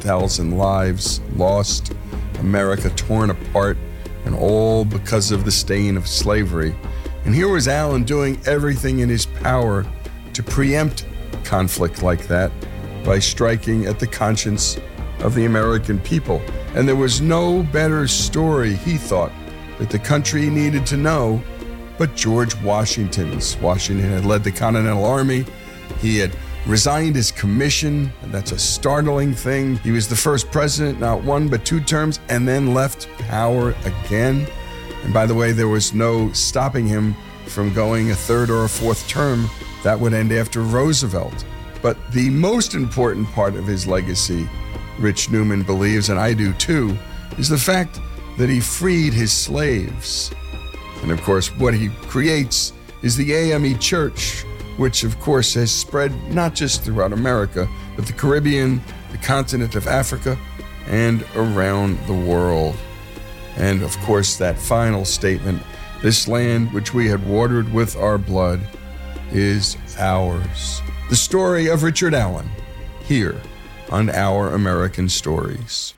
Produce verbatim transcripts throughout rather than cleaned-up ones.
thousand lives lost, America torn apart, and all because of the stain of slavery. And here was Allen doing everything in his power to preempt conflict like that by striking at the conscience of the American people. And there was no better story, he thought, that the country needed to know but George Washington's. Washington had led the Continental Army. He had resigned his commission, and that's a startling thing. He was the first president, not one but two terms, and then left power again. And by the way, there was no stopping him from going a third or a fourth term. That would end after Roosevelt. But the most important part of his legacy, Rich Newman believes, and I do too, is the fact that he freed his slaves. And of course, what he creates is the A M E Church, which of course has spread not just throughout America, but the Caribbean, the continent of Africa, and around the world. And of course, that final statement, this land which we had watered with our blood is ours. The story of Richard Allen, here on Our American Stories.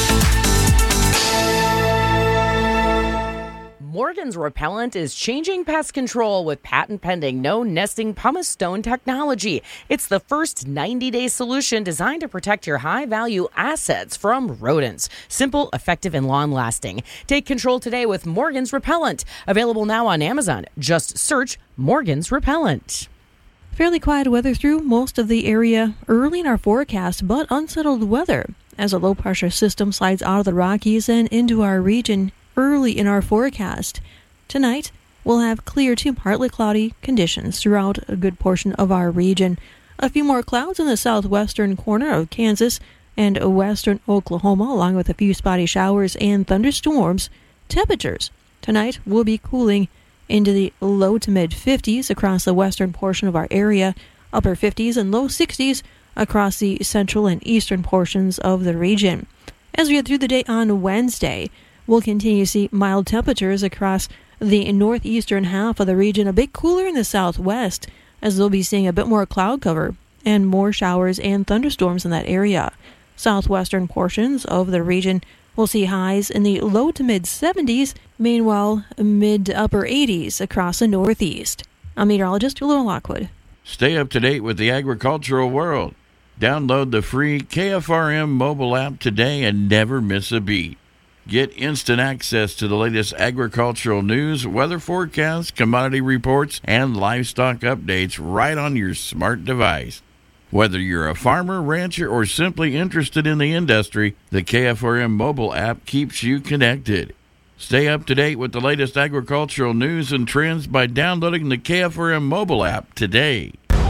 Morgan's Repellent is changing pest control with patent-pending no-nesting pumice stone technology. It's the first ninety-day solution designed to protect your high-value assets from rodents. Simple, effective, and long-lasting. Take control today with Morgan's Repellent. Available now on Amazon. Just search Morgan's Repellent. Fairly quiet weather through most of the area early in our forecast, but unsettled weather as a low-pressure system slides out of the Rockies and into our region early in our forecast. Tonight, we'll have clear to partly cloudy conditions throughout a good portion of our region. A few more clouds in the southwestern corner of Kansas and western Oklahoma, along with a few spotty showers and thunderstorms. Temperatures tonight will be cooling into the low to mid fifties across the western portion of our area, upper fifties and low sixties across the central and eastern portions of the region. As we head through the day on Wednesday, we'll continue to see mild temperatures across the northeastern half of the region, a bit cooler in the southwest, as they'll be seeing a bit more cloud cover and more showers and thunderstorms in that area. Southwestern portions of the region will see highs in the low to mid seventies, meanwhile mid to upper eighties across the northeast. I'm meteorologist Lil Lockwood. Stay up to date with the agricultural world. Download the free K F R M mobile app today and never miss a beat. Get instant access to the latest agricultural news, weather forecasts, commodity reports, and livestock updates right on your smart device. Whether you're a farmer, rancher, or simply interested in the industry, the K F R M mobile app keeps you connected. Stay up to date with the latest agricultural news and trends by downloading the K F R M mobile app today.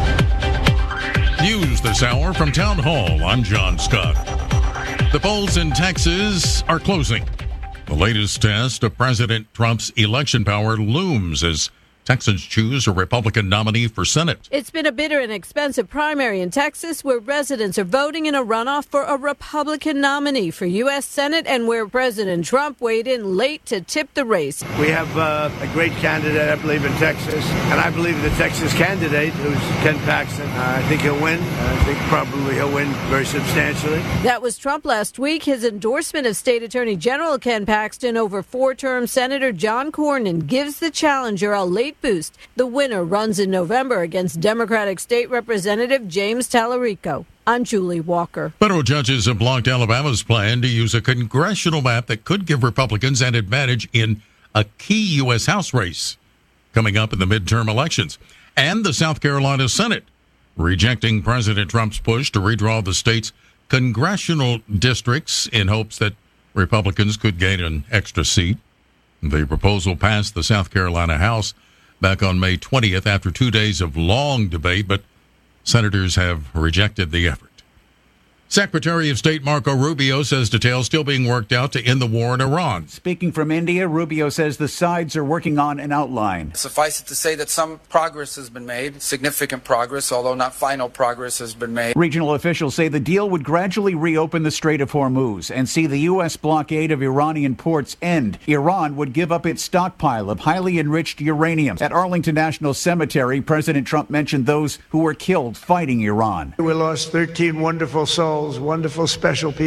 News this hour from Town Hall. I'm John Scott. The polls in Texas are closing. The latest test of President Trump's election power looms as Texans choose a Republican nominee for Senate. It's been a bitter and expensive primary in Texas where residents are voting in a runoff for a Republican nominee for U S Senate and where President Trump weighed in late to tip the race. We have uh, a great candidate, I believe, in Texas, and I believe the Texas candidate, who's Ken Paxton, uh, I think he'll win. I think probably he'll win very substantially. That was Trump last week. His endorsement of State Attorney General Ken Paxton over four-term Senator John Cornyn gives the challenger a late boost. The winner runs in November against Democratic State Representative James Tallarico. I'm Julie Walker. Federal judges have blocked Alabama's plan to use a congressional map that could give Republicans an advantage in a key U S House race coming up in the midterm elections. And the South Carolina Senate rejecting President Trump's push to redraw the state's congressional districts in hopes that Republicans could gain an extra seat. The proposal passed the South Carolina House back on May twentieth after two days of long debate, but senators have rejected the effort. Secretary of State Marco Rubio says details still being worked out to end the war in Iran. Speaking from India, Rubio says the sides are working on an outline. Suffice it to say that some progress has been made, significant progress, although not final progress has been made. Regional officials say the deal would gradually reopen the Strait of Hormuz and see the U S blockade of Iranian ports end. Iran would give up its stockpile of highly enriched uranium. At Arlington National Cemetery, President Trump mentioned those who were killed fighting Iran. We lost thirteen wonderful souls, wonderful, special people.